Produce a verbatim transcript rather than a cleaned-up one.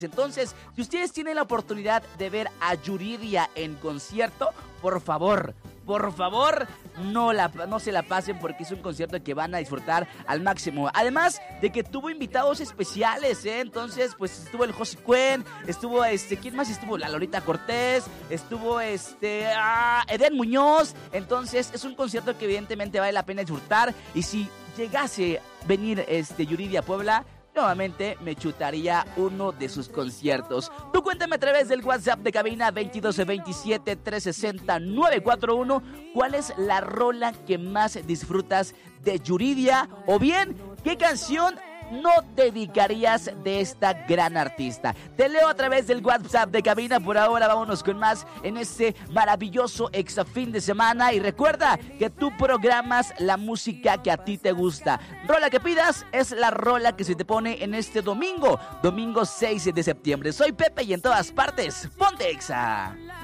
Entonces, si ustedes tienen la oportunidad de ver a Yuridia en concierto, por favor, por favor, no, la, no se la pasen porque es un concierto que van a disfrutar al máximo. Además de que tuvo invitados especiales, ¿eh? Entonces, pues estuvo el José Cuen, estuvo este, ¿quién más estuvo? La Lolita Cortés, estuvo este, ah, Eden Muñoz. Entonces, es un concierto que evidentemente vale la pena disfrutar. Y si llegase a venir este Yuridia a Puebla, nuevamente me chutaría uno de sus conciertos. Tú cuéntame a través del WhatsApp de cabina veintidós veintisiete trescientos sesenta novecientos cuarenta y uno cuál es la rola que más disfrutas de Yuridia, o bien qué canción no dedicarías de esta gran artista. Te leo a través del WhatsApp de cabina. Por ahora vámonos con más en este maravilloso exa fin de semana. Y recuerda que tú programas la música que a ti te gusta. Rola que pidas es la rola que se te pone en este domingo, domingo seis de septiembre. Soy Pepe y en todas partes, ponte Exa.